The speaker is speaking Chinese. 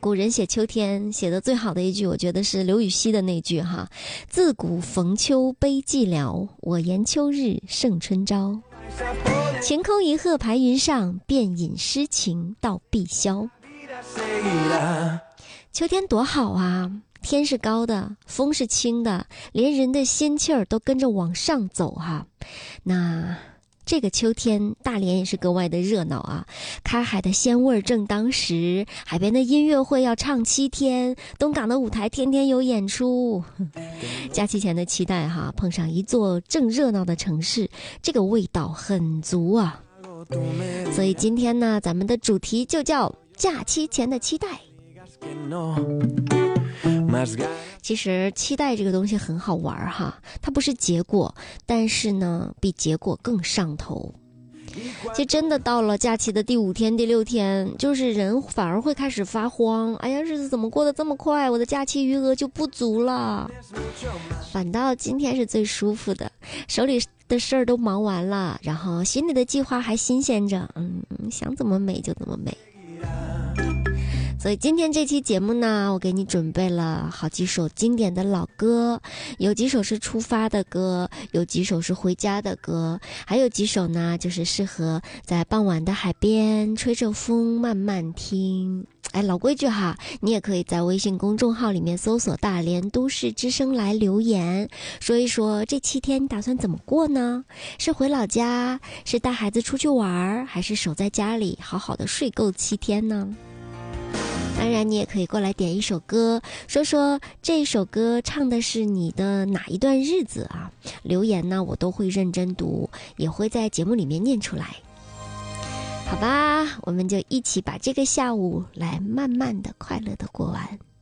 古人写秋天写的最好的一句，我觉得是刘禹锡的那句哈：自古逢秋悲寂寥，我言秋日胜春朝。晴空一鹤排云上，便引诗情到碧霄。秋天多好啊，天是高的，风是轻的，连人的心气儿都跟着往上走哈。那这个秋天大连也是格外的热闹啊，开海的鲜味正当时，海边的音乐会要唱7天，东港的舞台天天有演出。假期前的期待哈，碰上一座正热闹的城市，这个味道很足啊。所以今天呢，咱们的主题就叫假期前的期待。其实期待这个东西很好玩哈，它不是结果，但是呢比结果更上头。其实真的到了假期的第5天第6天，就是人反而会开始发慌，哎呀，日子怎么过得这么快，我的假期余额就不足了。反倒今天是最舒服的，手里的事儿都忙完了，然后心里的计划还新鲜着，想怎么美就怎么美。所以今天这期节目呢，我给你准备了好几首经典的老歌，有几首是出发的歌，有几首是回家的歌，还有几首呢就是适合在傍晚的海边吹着风慢慢听。老规矩哈，你也可以在微信公众号里面搜索大连都市之声来留言，说一说这7天你打算怎么过呢？是回老家，是带孩子出去玩，还是守在家里好好的睡够7天呢？当然你也可以过来点一首歌，说说这首歌唱的是你的哪一段日子啊？留言呢我都会认真读，也会在节目里面念出来。好吧，我们就一起把这个下午来慢慢的快乐的过完。